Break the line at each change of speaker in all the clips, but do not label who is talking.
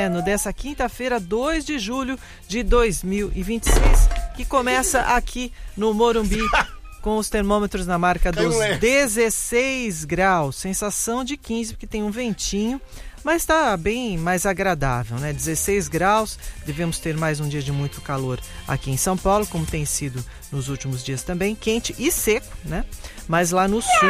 inverno dessa quinta-feira, 2 de julho de 2026, que começa aqui no Morumbi, com os termômetros na marca dos 16 graus, sensação de 15, porque tem um ventinho, mas está bem mais agradável, né? 16 graus, devemos ter mais um dia de muito calor aqui em São Paulo, como tem sido nos últimos dias também, quente e seco, né? Mas lá no sul,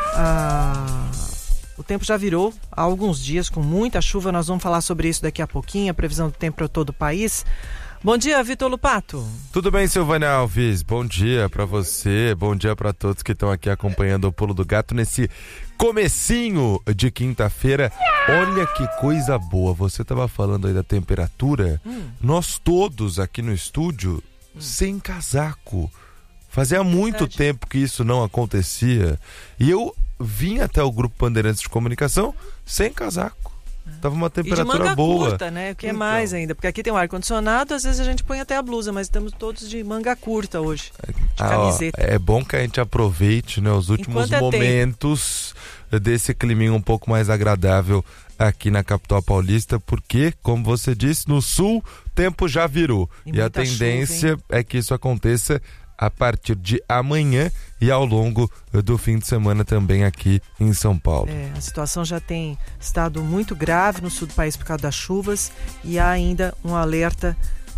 o tempo já virou há alguns dias com muita chuva, nós vamos falar sobre isso daqui a pouquinho, a previsão do tempo para todo o país. Bom dia, Vitor Lupato.
Tudo bem, Silvânia Alves? Bom dia para você, bom dia para todos que estão aqui acompanhando o Pulo do Gato nesse comecinho de quinta-feira. Olha que coisa boa, você estava falando aí da temperatura, nós todos aqui no estúdio sem casaco. Fazia muito tempo que isso não acontecia e eu vim até o Grupo Bandeirantes de Comunicação sem casaco. Tava uma temperatura boa.
E de manga curta, né? O que é mais ainda, porque aqui tem um ar-condicionado, às vezes a gente põe até a blusa, mas estamos todos de manga curta hoje, de camiseta.
É bom que a gente aproveite, né, os últimos momentos desse climinho um pouco mais agradável aqui na capital paulista, porque, como você disse, no sul o tempo já virou. E a tendência é que isso aconteça a partir de amanhã e ao longo do fim de semana também aqui em São Paulo.
A situação já tem estado muito grave no sul do país por causa das chuvas e há ainda um alerta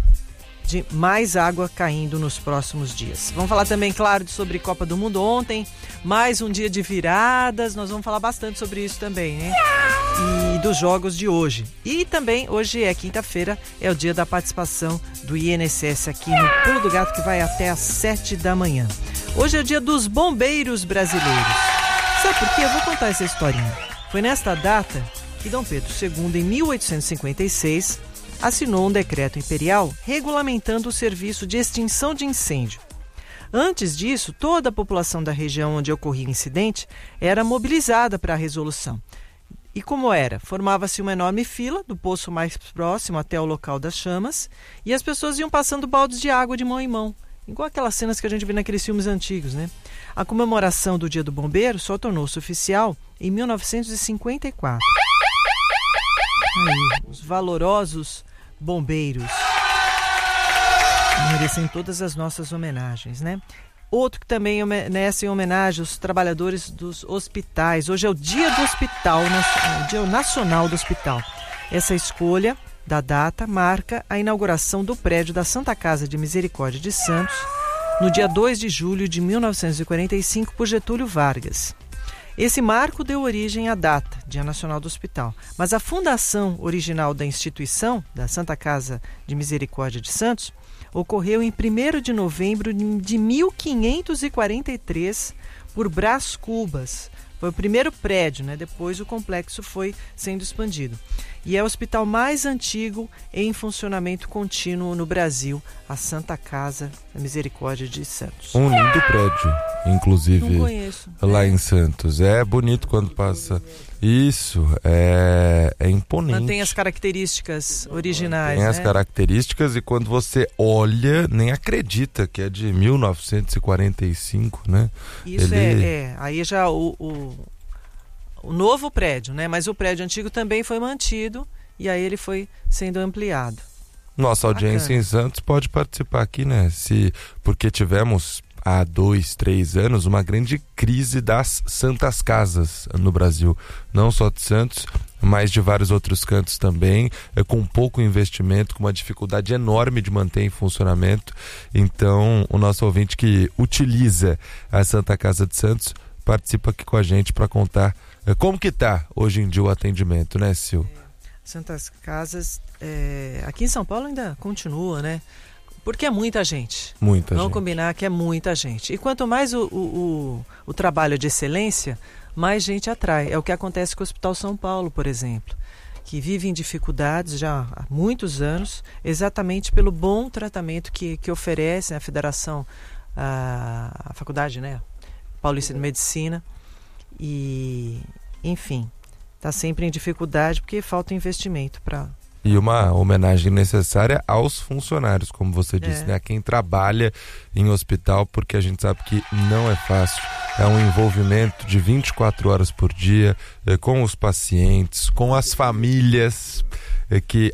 de mais água caindo nos próximos dias. Vamos falar também, claro, sobre Copa do Mundo ontem, mais um dia de viradas, nós vamos falar bastante sobre isso também, né? E dos jogos de hoje. E também, hoje é quinta-feira, é o dia da participação do INSS aqui no Pulo do Gato, que vai até às 7 da manhã. Hoje é o dia dos bombeiros brasileiros. Sabe por quê? Eu vou contar essa historinha. Foi nesta data que Dom Pedro II, em 1856, assinou um decreto imperial regulamentando o serviço de extinção de incêndio. Antes disso, toda a população da região onde ocorria o incidente era mobilizada para a resolução. E como era? Formava-se uma enorme fila do poço mais próximo até o local das chamas e as pessoas iam passando baldes de água de mão em mão, igual aquelas cenas que a gente vê naqueles filmes antigos, né? A comemoração do Dia do Bombeiro só tornou-se oficial em 1954. Aí, os valorosos bombeiros merecem todas as nossas homenagens, né? Outro que também merece homenagem aos trabalhadores dos hospitais. Hoje é o Dia do Hospital, o Dia Nacional do Hospital. Essa escolha da data marca a inauguração do prédio da Santa Casa de Misericórdia de Santos no dia 2 de julho de 1945 por Getúlio Vargas. Esse marco deu origem à data, Dia Nacional do Hospital. Mas a fundação original da instituição, da Santa Casa de Misericórdia de Santos, ocorreu em 1º de novembro de 1543 por Brás Cubas. Foi o primeiro prédio, né? Depois o complexo foi sendo expandido. E é o hospital mais antigo em funcionamento contínuo no Brasil, a Santa Casa da Misericórdia de Santos.
Um lindo prédio, inclusive.
Não conheço.
Lá em Santos. É bonito quando passa. Isso, é imponente.
Mantém as características originais,
Tem as características e quando você olha, nem acredita que é de 1945, né?
Isso aí já o novo prédio, né? Mas o prédio antigo também foi mantido e aí ele foi sendo ampliado.
Nossa audiência em Santos pode participar aqui, né? Porque tivemos há 2, 3 anos uma grande crise das santas casas no Brasil, não só de Santos, mas de vários outros cantos também, com pouco investimento, com uma dificuldade enorme de manter em funcionamento. Então o nosso ouvinte que utiliza a Santa Casa de Santos participa aqui com a gente para contar como que tá hoje em dia o atendimento, né, Sil?
Santas Casas, aqui em São Paulo ainda continua, né? Porque é muita gente. Vamos combinar que é muita gente. E quanto mais o trabalho de excelência, mais gente atrai. É o que acontece com o Hospital São Paulo, por exemplo, que vive em dificuldades já há muitos anos, exatamente pelo bom tratamento que oferece a Federação, a Faculdade, né, Paulista de Medicina. E, enfim, está sempre em dificuldade porque falta investimento para...
E uma homenagem necessária aos funcionários, como você disse, né? Quem trabalha em hospital, porque a gente sabe que não é fácil. É um envolvimento de 24 horas por dia com os pacientes, com as famílias que